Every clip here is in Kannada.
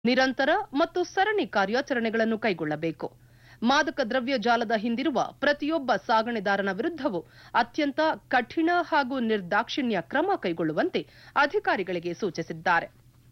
ನಿರಂತರ ಮತ್ತು ಸರಣಿ ಕಾರ್ಯಾಚರಣೆಗಳನ್ನು ಕೈಗೊಳ್ಳಬೇಕು. ಮಾದಕ ದ್ರವ್ಯ ಜಾಲದ ಹಿಂದಿರುವ ಪ್ರತಿಯೊಬ್ಬ ಸಾಗಣೆದಾರನ ವಿರುದ್ಧವೂ ಅತ್ಯಂತ ಕಠಿಣ ಹಾಗೂ ನಿರ್ದಾಕ್ಷಿಣ್ಯ ಕ್ರಮ ಕೈಗೊಳ್ಳುವಂತೆ ಅಧಿಕಾರಿಗಳಿಗೆ ಸೂಚಿಸಿದ್ದಾರೆ.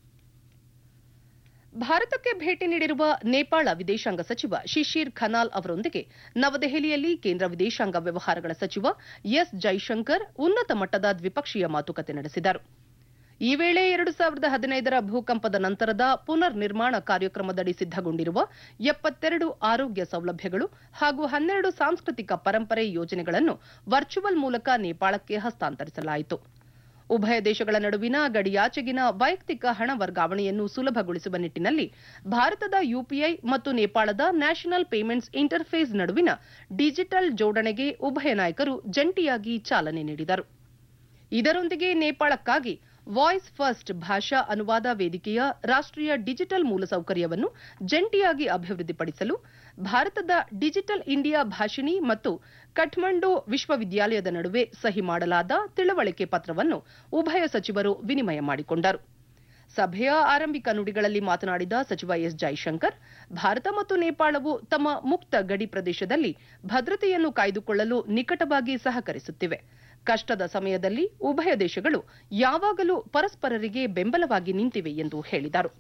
ಭಾರತಕ್ಕೆ ಭೇಟಿ ನೀಡಿರುವ ನೇಪಾಳ ವಿದೇಶಾಂಗ ಸಚಿವ ಶಿಶಿರ್ ಖನಾಲ್ ಅವರೊಂದಿಗೆ ನವದೆಹಲಿಯಲ್ಲಿ ಕೇಂದ್ರ ವಿದೇಶಾಂಗ ವ್ಯವಹಾರಗಳ ಸಚಿವ ಎಸ್ ಜೈಶಂಕರ್ ಉನ್ನತ ಮಟ್ಟದ ದ್ವಿಪಕ್ಷೀಯ ಮಾತುಕತೆ ನಡೆಸಿದರು. ಈ ವೇಳೆ 2015ರ ಭೂಕಂಪದ ನಂತರದ ಪುನರ್ ನಿರ್ಮಾಣ ಕಾರ್ಯಕ್ರಮದಡಿ ಸಿದ್ದಗೊಂಡಿರುವ 72 ಆರೋಗ್ಯ ಸೌಲಭ್ಯಗಳು ಹಾಗೂ 12 ಸಾಂಸ್ಕೃತಿಕ ಪರಂಪರೆ ಯೋಜನೆಗಳನ್ನು ವರ್ಚುವಲ್ ಮೂಲಕ ನೇಪಾಳಕ್ಕೆ ಹಸ್ತಾಂತರಿಸಲಾಯಿತು. ಉಭಯ ದೇಶಗಳ ನಡುವಿನ ಗಡಿಯಾಚೆಗಿನ ವೈಯಕ್ತಿಕ ಹಣ ವರ್ಗಾವಣೆಯನ್ನು ಸುಲಭಗೊಳಿಸುವ ನಿಟ್ಟಿನಲ್ಲಿ ಭಾರತದ ಯುಪಿಐ ಮತ್ತು ನೇಪಾಳದ ನ್ಯಾಷನಲ್ ಪೇಮೆಂಟ್ಸ್ ಇಂಟರ್ಫೇಸ್ ನಡುವಿನ ಡಿಜಿಟಲ್ ಜೋಡಣೆಗೆ ಉಭಯ ನಾಯಕರು ಜಂಟಿಯಾಗಿ ಚಾಲನೆ ನೀಡಿದರು. ಇದರೊಂದಿಗೆ ನೇಪಾಳಕ್ಕಾಗಿ ವಾಯ್ಸ್ ಫಸ್ಟ್ ಭಾಷಾ ಅನುವಾದ ವೇದಿಕೆಯ ರಾಷ್ಟೀಯ ಡಿಜಿಟಲ್ ಮೂಲಸೌಕರ್ಯವನ್ನು ಜಂಟಿಯಾಗಿ ಅಭಿವೃದ್ಧಿಪಡಿಸಲು ಭಾರತದ ಡಿಜಿಟಲ್ ಇಂಡಿಯಾ ಭಾಷಿಣಿ ಮತ್ತು ಕಠ್ಮಂಡು ವಿಶ್ವವಿದ್ಯಾಲಯದ ನಡುವೆ ಸಹಿ ಮಾಡಲಾದ ತಿಳುವಳಿಕೆ ಪತ್ರವನ್ನು ಉಭಯ ಸಚಿವರು ವಿನಿಮಯ ಮಾಡಿಕೊಂಡರು. ಸಭೆಯ ಆರಂಭಿಕ ನುಡಿಗಳಲ್ಲಿ ಮಾತನಾಡಿದ ಸಚಿವ ಎಸ್ ಜೈಶಂಕರ್, ಭಾರತ ಮತ್ತು ನೇಪಾಳವು ತಮ್ಮ ಮುಕ್ತ ಗಡಿ ಪ್ರದೇಶದಲ್ಲಿ ಭದ್ರತೆಯನ್ನು ಕಾಯ್ದುಕೊಳ್ಳಲು ನಿಕಟವಾಗಿ ಸಹಕರಿಸುತ್ತಿವೆ. ಕಷ್ಟದ ಸಮಯದಲ್ಲಿ ಉಭಯ ದೇಶಗಳು ಯಾವಾಗಲೂ ಪರಸ್ಪರರಿಗೆ ಬೆಂಬಲವಾಗಿ ನಿಂತಿವೆ ಎಂದು ಹೇಳಿದರು.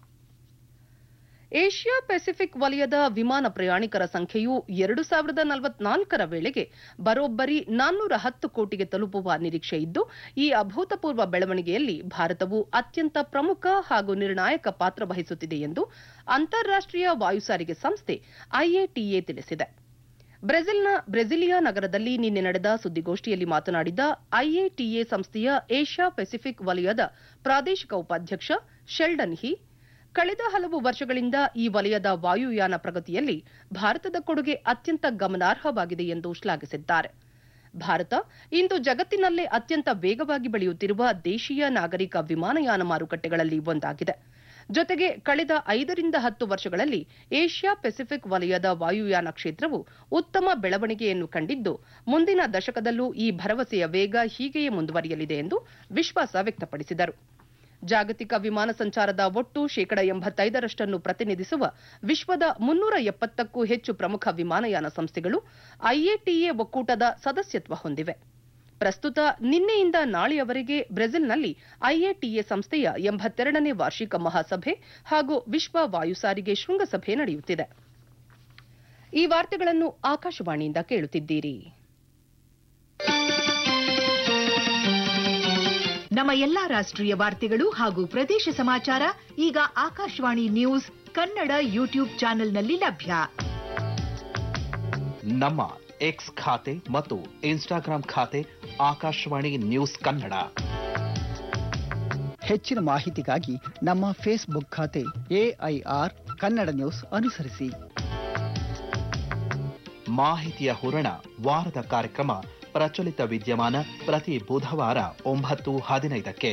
ಏಷ್ಯಾ ಪೆಸಿಫಿಕ್ ವಲಯದ ವಿಮಾನ ಪ್ರಯಾಣಿಕರ ಸಂಖ್ಯೆಯು 2044ರ ವೇಳೆಗೆ ಬರೋಬ್ಬರಿ 410 ಕೋಟಿಗೆ ತಲುಪುವ ನಿರೀಕ್ಷೆ ಇದ್ದು, ಈ ಅಭೂತಪೂರ್ವ ಬೆಳವಣಿಗೆಯಲ್ಲಿ ಭಾರತವು ಅತ್ಯಂತ ಪ್ರಮುಖ ಹಾಗೂ ನಿರ್ಣಾಯಕ ಪಾತ್ರ ವಹಿಸುತ್ತಿದೆ ಎಂದು ಅಂತಾರಾಷ್ಟೀಯ ವಾಯುಸಾರಿಗೆ ಸಂಸ್ಥೆ ಐಎಟಿಎ ತಿಳಿಸಿದೆ. ಬ್ರೆಜಿಲ್ನ ಬ್ರೆಸಿಲಿಯಾ ನಗರದಲ್ಲಿ ನಿನ್ನೆ ನಡೆದ ಸುದ್ದಿಗೋಷ್ಠಿಯಲ್ಲಿ ಮಾತನಾಡಿದ ಐಎಟಿಎ ಸಂಸ್ಥೆಯ ಏಷ್ಯಾ ಪೆಸಿಫಿಕ್ ವಲಯದ ಪ್ರಾದೇಶಿಕ ಉಪಾಧ್ಯಕ್ಷ ಶೆಲ್ಡನ್ ಹಿ, ಕಳೆದ ಹಲವು ವರ್ಷಗಳಿಂದ ಈ ವಲಯದ ವಾಯುಯಾನ ಪ್ರಗತಿಯಲ್ಲಿ ಭಾರತದ ಕೊಡುಗೆ ಅತ್ಯಂತ ಗಮನಾರ್ಹವಾಗಿದೆ ಎಂದು ಶ್ಲಾಘಿಸಿದ್ದಾರೆ. ಭಾರತ ಇಂದು ಜಗತ್ತಿನಲ್ಲೇ ಅತ್ಯಂತ ವೇಗವಾಗಿ ಬೆಳೆಯುತ್ತಿರುವ ದೇಶೀಯ ನಾಗರಿಕ ವಿಮಾನಯಾನ ಮಾರುಕಟ್ಟೆಗಳಲ್ಲಿ ಒಂದಾಗಿದೆ. ಜೊತೆಗೆ ಕಳೆದ 5ರಿಂದ 10 ವರ್ಷಗಳಲ್ಲಿ ಏಷ್ಯಾ ಪೆಸಿಫಿಕ್ ವಲಯದ ವಾಯುಯಾನ ಕ್ಷೇತ್ರವು ಉತ್ತಮ ಬೆಳವಣಿಗೆಯನ್ನು ಕಂಡಿದ್ದು, ಮುಂದಿನ ದಶಕದಲ್ಲೂ ಈ ಭರವಸೆಯ ವೇಗ ಹೀಗೆಯೇ ಮುಂದುವರಿಯಲಿದೆ ಎಂದು ವಿಶ್ವಾಸ ವ್ಯಕ್ತಪಡಿಸಿದರು. ಜಾಗತಿಕ ವಿಮಾನ ಸಂಚಾರದ ಒಟ್ಟು 85% ಪ್ರತಿನಿಧಿಸುವ ವಿಶ್ವದ 370ಕ್ಕೂ ಹೆಚ್ಚು ಪ್ರಮುಖ ವಿಮಾನಯಾನ ಸಂಸ್ಥೆಗಳು ಐಎಟಿಎ ಒಕ್ಕೂಟದ ಸದಸ್ಯತ್ವ ಹೊಂದಿವೆ. ಪ್ರಸ್ತುತ ನಿನ್ನೆಯಿಂದ ನಾಳೆಯವರೆಗೆ ಬ್ರೆಜಿಲ್ನಲ್ಲಿ ಐಎಟಿಎ ಸಂಸ್ಥೆಯ 82ನೇ ವಾರ್ಷಿಕ ಮಹಾಸಭೆ ಹಾಗೂ ವಿಶ್ವ ವಾಯುಸಾರಿಗೆ ಶೃಂಗಸಭೆ ನಡೆಯುತ್ತಿದೆ. ಈ ವಾರ್ತೆಗಳನ್ನು ಆಕಾಶವಾಣಿಯಿಂದ ಕೇಳುತ್ತಿದ್ದೀರಿ. ನಮ್ಮ ಎಲ್ಲಾ ರಾಷ್ಟ್ರೀಯ ವಾರ್ತೆಗಳು ಹಾಗೂ ಪ್ರದೇಶ ಸಮಾಚಾರ ಈಗ ಆಕಾಶವಾಣಿ ನ್ಯೂಸ್ ಕನ್ನಡ ಯೂಟ್ಯೂಬ್ ಚಾನೆಲ್ನಲ್ಲಿ ಲಭ್ಯ. ನಮ್ಮ ಎಕ್ಸ್ ಖಾತೆ ಮತ್ತು ಇನ್ಸ್ಟಾಗ್ರಾಂ ಖಾತೆ ಆಕಾಶವಾಣಿ ನ್ಯೂಸ್ ಕನ್ನಡ. ಹೆಚ್ಚಿನ ಮಾಹಿತಿಗಾಗಿ ನಮ್ಮ ಫೇಸ್ಬುಕ್ ಖಾತೆ ಎಐಆರ್ ಕನ್ನಡ ನ್ಯೂಸ್ ಅನುಸರಿಸಿ. ಮಾಹಿತಿಯ ಹೂರಣ ವಾರದ ಕಾರ್ಯಕ್ರಮ ಪ್ರಚಲಿತ ವಿದ್ಯಮಾನ ಪ್ರತಿ ಬುಧವಾರ 9:15ಕ್ಕೆ.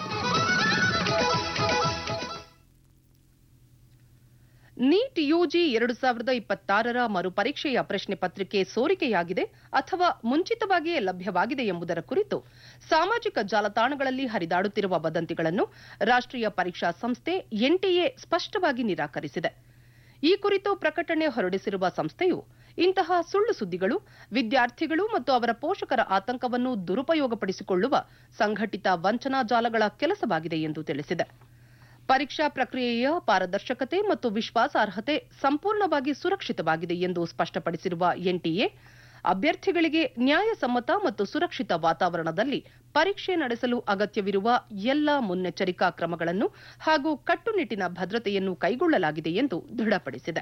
ನೀಟ್ ಯುಜಿ 2026ರ ಮರುಪರೀಕ್ಷೆಯ ಪ್ರಶ್ನೆ ಪತ್ರಿಕೆ ಸೋರಿಕೆಯಾಗಿದೆ ಅಥವಾ ಮುಂಚಿತವಾಗಿಯೇ ಲಭ್ಯವಾಗಿದೆ ಎಂಬುದರ ಕುರಿತು ಸಾಮಾಜಿಕ ಜಾಲತಾಣಗಳಲ್ಲಿ ಹರಿದಾಡುತ್ತಿರುವ ವದಂತಿಗಳನ್ನು ರಾಷ್ಟೀಯ ಪರೀಕ್ಷಾ ಸಂಸ್ಥೆ ಎನ್ಟಿಎ ಸ್ಪಷ್ಟವಾಗಿ ನಿರಾಕರಿಸಿದೆ. ಈ ಕುರಿತು ಪ್ರಕಟಣೆ ಹೊರಡಿಸಿರುವ ಸಂಸ್ಥೆಯು, ಇಂತಹ ಸುಳ್ಳು ಸುದ್ದಿಗಳು ವಿದ್ಯಾರ್ಥಿಗಳು ಮತ್ತು ಅವರ ಪೋಷಕರ ಆತಂಕವನ್ನು ದುರುಪಯೋಗಪಡಿಸಿಕೊಳ್ಳುವ ಸಂಘಟಿತ ವಂಚನಾ ಜಾಲಗಳ ಕೆಲಸವಾಗಿದೆ ಎಂದು ತಿಳಿಸಿದೆ. ಪರೀಕ್ಷಾ ಪ್ರಕ್ರಿಯೆಯ ಪಾರದರ್ಶಕತೆ ಮತ್ತು ವಿಶ್ವಾಸಾರ್ಹತೆ ಸಂಪೂರ್ಣವಾಗಿ ಸುರಕ್ಷಿತವಾಗಿದೆ ಎಂದು ಸ್ಪಷ್ಟಪಡಿಸಿರುವ ಎನ್ಟಿಎ, ಅಭ್ಯರ್ಥಿಗಳಿಗೆ ನ್ಯಾಯಸಮ್ಮತ ಮತ್ತು ಸುರಕ್ಷಿತ ವಾತಾವರಣದಲ್ಲಿ ಪರೀಕ್ಷೆ ನಡೆಸಲು ಅಗತ್ಯವಿರುವ ಎಲ್ಲ ಮುನ್ನೆಚ್ಚರಿಕಾ ಕ್ರಮಗಳನ್ನು ಹಾಗೂ ಕಟ್ಟುನಿಟ್ಟಿನ ಭದ್ರತೆಯನ್ನು ಕೈಗೊಳ್ಳಲಾಗಿದೆ ಎಂದು ದೃಢಪಡಿಸಿದೆ.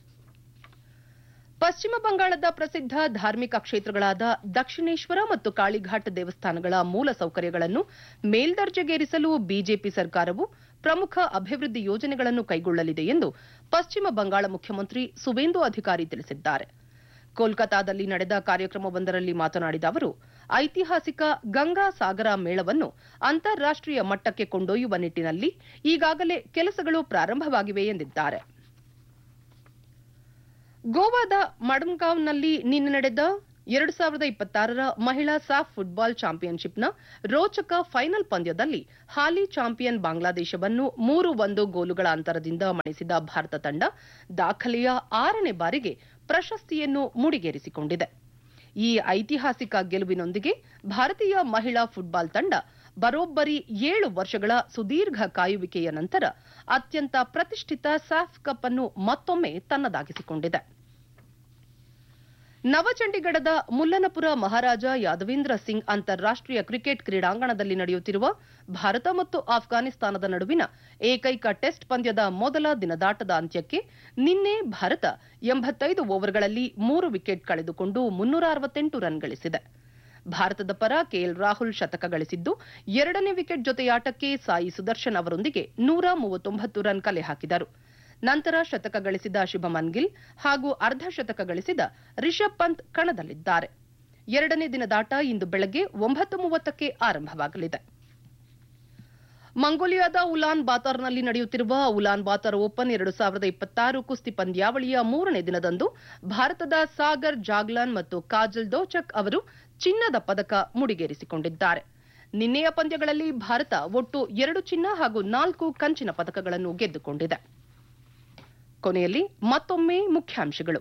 ಪಶ್ಚಿಮ ಬಂಗಾಳದ ಪ್ರಸಿದ್ಧ ಧಾರ್ಮಿಕ ಕ್ಷೇತ್ರಗಳಾದ ದಕ್ಷಿಣೇಶ್ವರ ಮತ್ತು ಕಾಳಿಘಾಟ್ ದೇವಸ್ಥಾನಗಳ ಮೂಲ ಸೌಕರ್ಯಗಳನ್ನು ಮೇಲ್ದರ್ಜೆಗೇರಿಸಲು ಬಿಜೆಪಿ ಸರ್ಕಾರವು ಪ್ರಮುಖ ಅಭಿವೃದ್ಧಿ ಯೋಜನೆಗಳನ್ನು ಕೈಗೊಳ್ಳಲಿದೆ ಎಂದು ಪಶ್ಚಿಮ ಬಂಗಾಳ ಮುಖ್ಯಮಂತ್ರಿ ಸುವೇಂದು ಅಧಿಕಾರಿ ತಿಳಿಸಿದ್ದಾರೆ. ಕೋಲ್ಕತಾದಲ್ಲಿ ನಡೆದ ಕಾರ್ಯಕ್ರಮವೊಂದರಲ್ಲಿ ಮಾತನಾಡಿದ ಅವರು, ಐತಿಹಾಸಿಕ ಗಂಗಾ ಸಾಗರ ಮೇಳವನ್ನು ಅಂತಾರಾಷ್ಟೀಯ ಮಟ್ಟಕ್ಕೆ ಕೊಂಡೊಯ್ಯುವ ನಿಟ್ಟಿನಲ್ಲಿ ಈಗಾಗಲೇ ಕೆಲಸಗಳು ಪ್ರಾರಂಭವಾಗಿವೆ ಎಂದಿದ್ದಾರೆ. ಗೋವಾದ ಮಡ್ಗಾಂವ್ನಲ್ಲಿ ನಿನ್ನೆ ನಡೆದ 2026ರ ಮಹಿಳಾ ಸಾಫ್ ಫುಟ್ಬಾಲ್ ಚಾಂಪಿಯನ್ಶಿಪ್ನ ರೋಚಕ ಫೈನಲ್ ಪಂದ್ಯದಲ್ಲಿ ಹಾಲಿ ಚಾಂಪಿಯನ್ ಬಾಂಗ್ಲಾದೇಶವನ್ನು 3-1 ಗೋಲುಗಳ ಅಂತರದಿಂದ ಮಣಿಸಿದ ಭಾರತ ತಂಡ ದಾಖಲೆಯ 6ನೇ ಬಾರಿಗೆ ಪ್ರಶಸ್ತಿಯನ್ನು ಮುಡಿಗೇರಿಸಿಕೊಂಡಿದೆ. ಈ ಐತಿಹಾಸಿಕ ಗೆಲುವಿನೊಂದಿಗೆ ಭಾರತೀಯ ಮಹಿಳಾ ಫುಟ್ಬಾಲ್ ತಂಡ ಬರೋಬ್ಬರಿ 7 ವರ್ಷಗಳ ಸುದೀರ್ಘ ಕಾಯುವಿಕೆಯ ನಂತರ ಅತ್ಯಂತ ಪ್ರತಿಷ್ಠಿತ ಸಾಫ್ ಕಪ್ ಅನ್ನು ಮತ್ತೊಮ್ಮೆ ತನ್ನದಾಗಿಸಿಕೊಂಡಿದೆ. ನವಚಂಡೀಗಢದ ಮುಲ್ಲನಪುರ ಮಹಾರಾಜ ಯಾದವೇಂದ್ರ ಸಿಂಗ್ ಅಂತಾರಾಷ್ಟೀಯ ಕ್ರಿಕೆಟ್ ಕ್ರೀಡಾಂಗಣದಲ್ಲಿ ನಡೆಯುತ್ತಿರುವ ಭಾರತ ಮತ್ತು ಆಫ್ಘಾನಿಸ್ತಾನದ ನಡುವಿನ ಏಕೈಕ ಟೆಸ್ಟ್ ಪಂದ್ಯದ ಮೊದಲ ದಿನದಾಟದ ಅಂತ್ಯಕ್ಕೆ ನಿನ್ನೆ ಭಾರತ 85 ಓವರ್ಗಳಲ್ಲಿ 3 ವಿಕೆಟ್ ಕಳೆದುಕೊಂಡು 368 ರನ್ ಗಳಿಸಿದೆ. ಭಾರತದ ಪರ ಕೆಎಲ್ ರಾಹುಲ್ ಶತಕ ಗಳಿಸಿದ್ದು, 2ನೇ ವಿಕೆಟ್ ಜೊತೆಯಾಟಕ್ಕೆ ಸಾಯಿ ಸುದರ್ಶನ್ ಅವರೊಂದಿಗೆ 139 ರನ್ ಕಲೆ ಹಾಕಿದರು. ನಂತರ ಶತಕ ಗಳಿಸಿದ ಶುಭಮನ್ ಗಿಲ್ ಹಾಗೂ ಅರ್ಧ ಶತಕ ಗಳಿಸಿದ ರಿಷಬ್ ಪಂತ್ ಕಣದಲ್ಲಿದ್ದಾರೆ. 2ನೇ ದಿನದಾಟ ಇಂದು ಬೆಳಗ್ಗೆ 9:30ಕ್ಕೆ ಆರಂಭವಾಗಲಿದೆ. ಮಂಗೋಲಿಯಾದ ಉಲಾನ್ ಬಾತರ್ನಲ್ಲಿ ನಡೆಯುತ್ತಿರುವ ಉಲಾನ್ ಬಾತರ್ ಓಪನ್ 2026 ಕುಸ್ತಿ ಪಂದ್ಯಾವಳಿಯ 3ನೇ ದಿನದಂದು ಭಾರತದ ಸಾಗರ್ ಜಾಗ್ಲಾನ್ ಮತ್ತು ಕಾಜಲ್ ದೋಚಕ್ ಅವರು ಚಿನ್ನದ ಪದಕ ಮುಡಿಗೇರಿಸಿಕೊಂಡಿದ್ದಾರೆ. ನಿನ್ನೆಯ ಪಂದ್ಯಗಳಲ್ಲಿ ಭಾರತ ಒಟ್ಟು 2 ಚಿನ್ನ ಹಾಗೂ 4 ಕಂಚಿನ ಪದಕಗಳನ್ನು ಗೆದ್ದುಕೊಂಡಿದೆ. ಕೊನೆಯಲ್ಲಿ ಮತ್ತೊಮ್ಮೆ ಮುಖ್ಯಾಂಶಗಳು.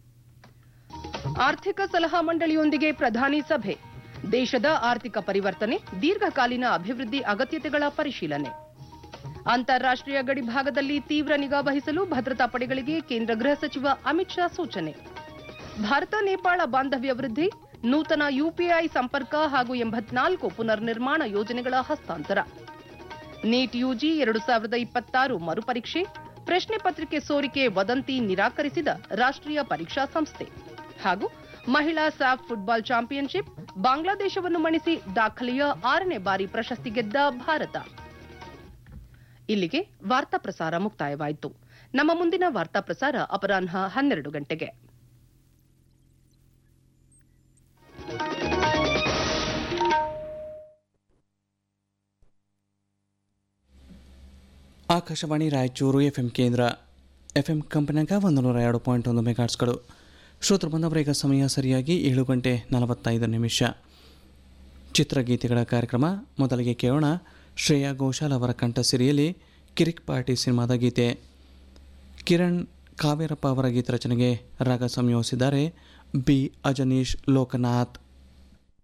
ಆರ್ಥಿಕ ಸಲಹಾ ಮಂಡಳಿಯೊಂದಿಗೆ ಪ್ರಧಾನಿ ಸಭೆ. ದೇಶದ ಆರ್ಥಿಕ ಪರಿವರ್ತನೆ, ದೀರ್ಘಕಾಲೀನ ಅಭಿವೃದ್ಧಿ ಅಗತ್ಯತೆಗಳ ಪರಿಶೀಲನೆ. ಅಂತಾರಾಷ್ಟೀಯ ಗಡಿ ಭಾಗದಲ್ಲಿ ತೀವ್ರ ನಿಗಾ ವಹಿಸಲು ಭದ್ರತಾ ಪಡೆಗಳಿಗೆ ಕೇಂದ್ರ ಗೃಹ ಸಚಿವ ಅಮಿತ್ ಶಾ ಸೂಚನೆ. ಭಾರತ ನೇಪಾಳ ಬಾಂಧವ್ಯ ವೃದ್ಧಿ, ನೂತನ ಯುಪಿಐ ಸಂಪರ್ಕ ಹಾಗೂ 84 ಪುನರ್ ನಿರ್ಮಾಣ ಯೋಜನೆಗಳ ಹಸ್ತಾಂತರ. ನೀಟ್ ಯುಜಿ 2026 ಮರುಪರೀಕ್ಷೆ, ಪ್ರಶ್ನೆ ಪತ್ರಿಕೆ ಸೋರಿಕೆ ವದಂತಿ ನಿರಾಕರಿಸಿದ ರಾಷ್ಟ್ರೀಯ ಪರೀಕ್ಷಾ ಸಂಸ್ಥೆ. ಹಾಗೂ ಮಹಿಳಾ ಸಾಫ್ ಫುಟ್ಬಾಲ್ ಚಾಂಪಿಯನ್ಶಿಪ್, ಬಾಂಗ್ಲಾದೇಶವನ್ನು ಮಣಿಸಿ ದಾಖಲೆಯ 6ನೇ ಬಾರಿ ಪ್ರಶಸ್ತಿ ಗೆದ್ದ ಭಾರತ. ಇಲ್ಲಿಗೆ ವಾರ್ತಾ ಪ್ರಸಾರ ಮುಕ್ತಾಯವಾಯಿತು. ನಮ್ಮ ಮುಂದಿನ ವಾರ್ತಾ ಪ್ರಸಾರ ಅಪರಾಹ್ನ 12 ಗಂಟೆಗೆ. ಆಕಾಶವಾಣಿ ರಾಯಚೂರು ಎಫ್ಎಂ ಕೇಂದ್ರ. ಎಫ್ಎಂ ಕಂಪನಿಯಾಗ 102.1 ಮೆಗಾಟ್ಸ್ಗಳು. ಶ್ರೋತೃ ಬಂದವರೀಗ ಸಮಯ ಸರಿಯಾಗಿ 7 ಗಂಟೆ 45 ನಿಮಿಷ. ಚಿತ್ರಗೀತೆಗಳ ಕಾರ್ಯಕ್ರಮ. ಮೊದಲಿಗೆ ಕೇಳೋಣ ಶ್ರೇಯಾ ಘೋಷಾಲ್ ಅವರ ಕಂಠಸಿರಿಯಲ್ಲಿ ಕಿರಿಕ್ ಪಾರ್ಟಿ ಸಿನಿಮಾದ ಗೀತೆ. ಕಿರಣ್ ಕಾವೇರಪ್ಪ ಅವರ ಗೀತ ರಚನೆಗೆ ರಾಗ ಸಂಯೋಜಿಸಿದ್ದಾರೆ ಬಿ ಅಜನೀಶ್ ಲೋಕನಾಥ್.